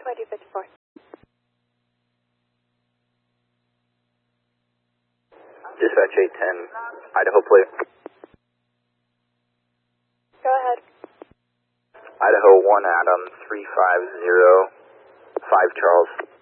2254. Dispatch 810, Idaho Plate. Go ahead. Idaho 1 Adam 350, 5 Charles.